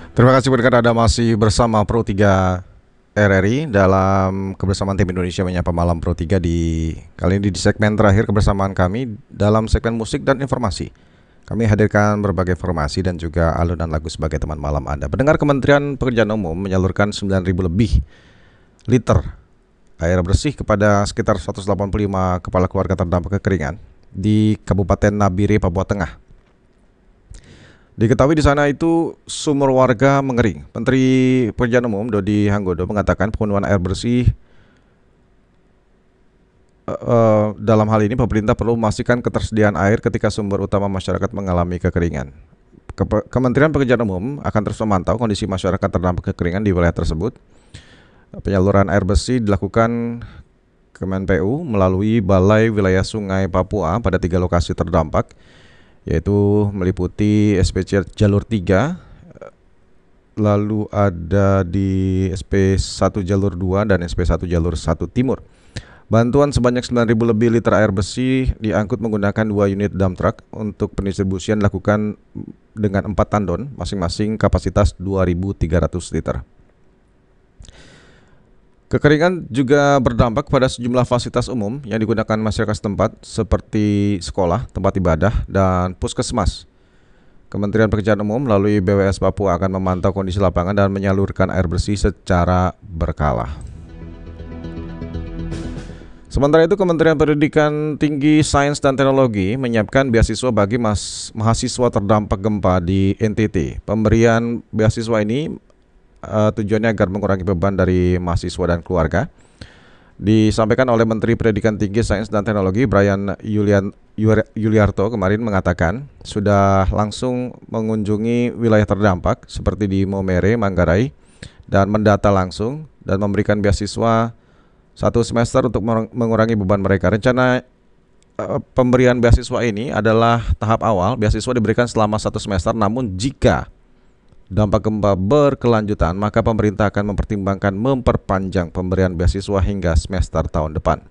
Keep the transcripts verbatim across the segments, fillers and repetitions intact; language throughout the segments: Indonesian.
Terima kasih pendengar, Anda masih bersama Pro tiga R R I dalam kebersamaan tim Indonesia Menyapa Malam Pro tiga di kali ini di segmen terakhir kebersamaan kami dalam segmen musik dan informasi. Kami hadirkan berbagai informasi dan juga alunan lagu sebagai teman malam Anda. Pendengar, Kementerian Pekerjaan Umum menyalurkan sembilan ribu lebih liter air bersih kepada sekitar seratus delapan puluh lima kepala keluarga terdampak kekeringan di Kabupaten Nabire, Papua Tengah. Diketahui di sana itu sumur warga mengering. Menteri Pekerjaan Umum Dodi Hanggodo mengatakan pemenuhan air bersih uh, uh, dalam hal ini pemerintah perlu memastikan ketersediaan air ketika sumber utama masyarakat mengalami kekeringan. Ke- Kementerian Pekerjaan Umum akan terus memantau kondisi masyarakat terdampak kekeringan di wilayah tersebut. Penyaluran air bersih dilakukan Kemen P U melalui Balai Wilayah Sungai Papua pada tiga lokasi terdampak, yaitu meliputi S P C Jalur tiga, lalu ada di S P satu Jalur dua dan S P satu Jalur satu Timur. Bantuan sebanyak sembilan ribu lebih liter air bersih diangkut menggunakan dua unit dump truck. Untuk pendistribusian dilakukan dengan empat tandon, masing-masing kapasitas dua ribu tiga ratus liter. Kekeringan juga berdampak pada sejumlah fasilitas umum yang digunakan masyarakat setempat seperti sekolah, tempat ibadah, dan puskesmas. Kementerian Pekerjaan Umum melalui B W S Papua akan memantau kondisi lapangan dan menyalurkan air bersih secara berkala. Sementara itu, Kementerian Pendidikan Tinggi, Sains dan Teknologi menyiapkan beasiswa bagi mas- mahasiswa terdampak gempa di N T T. Pemberian beasiswa ini Uh, tujuannya agar mengurangi beban dari mahasiswa dan keluarga. Disampaikan oleh Menteri Pendidikan Tinggi, Sains dan Teknologi Brian Yulian, Yuliarto kemarin mengatakan sudah langsung mengunjungi wilayah terdampak seperti di Momere, Manggarai, dan mendata langsung dan memberikan beasiswa satu semester untuk mengurangi beban mereka. Rencana uh, pemberian beasiswa ini adalah tahap awal. Beasiswa diberikan selama satu semester, namun jika dampak gempa berkelanjutan, maka pemerintah akan mempertimbangkan memperpanjang pemberian beasiswa hingga semester tahun depan.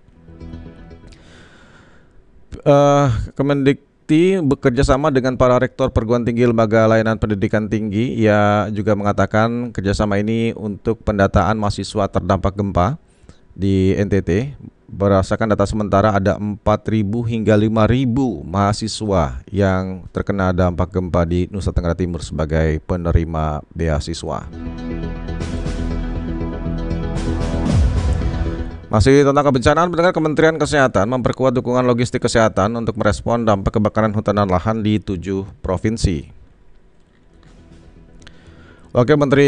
Uh, Kemendikti bekerjasama dengan para rektor perguruan tinggi lembaga layanan pendidikan tinggi. Ia juga mengatakan kerjasama ini untuk pendataan mahasiswa terdampak gempa di N T T. Berdasarkan data sementara ada empat ribu hingga lima ribu mahasiswa yang terkena dampak gempa di Nusa Tenggara Timur sebagai penerima beasiswa. Masih tentang kebencanaan, pendengar, Kementerian Kesehatan memperkuat dukungan logistik kesehatan untuk merespon dampak kebakaran hutan dan lahan di tujuh provinsi. Wakil Menteri